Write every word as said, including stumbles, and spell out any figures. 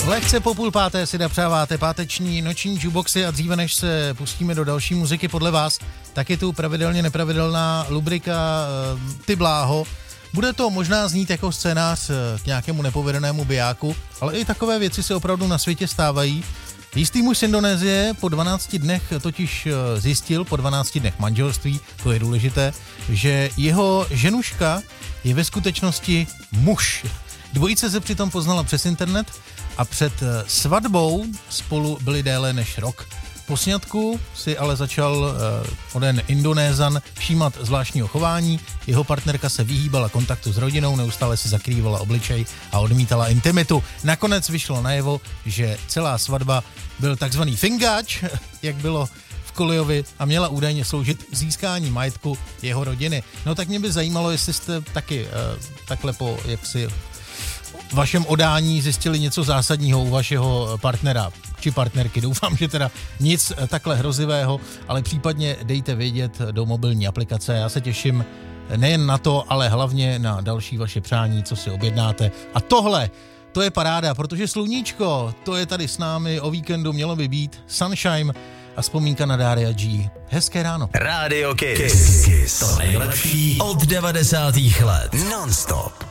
Lehce po půl páté si napřáváte páteční noční jukeboxy a dříve než se pustíme do další muziky podle vás, tak je tu pravidelně nepravidelná lubrika Ty bláho. Bude to možná znít jako scénář k nějakému nepovedenému bijáku, ale i takové věci se opravdu na světě stávají. Jistý muž z Indonésie po dvanácti dnech totiž zjistil, po dvanácti dnech manželství, to je důležité, že jeho ženuška je ve skutečnosti muž. Dvojice se přitom poznala přes internet a před svatbou spolu byli déle než rok. Po sňatku si ale začal uh, onen Indonézan všímat zvláštního chování, jeho partnerka se vyhýbala kontaktu s rodinou, neustále si zakrývala obličej a odmítala intimitu. Nakonec vyšlo najevo, že celá svatba byl takzvaný fingáč, jak bylo v Koliovi, a měla údajně sloužit získání majetku jeho rodiny. No tak mě by zajímalo, jestli jste taky uh, takhle po jaksi vašem odání zjistili něco zásadního u vašeho partnera či partnerky. Doufám, že teda nic takhle hrozivého, ale případně dejte vědět do mobilní aplikace. Já se těším nejen na to, ale hlavně na další vaše přání, co si objednáte. A tohle, to je paráda, protože sluníčko, to je tady s námi, o víkendu mělo by být Sunshine a vzpomínka na Daria G. Hezké ráno. Radio Kiss. Kiss. To nejlepší od devadesátých let. Non-stop.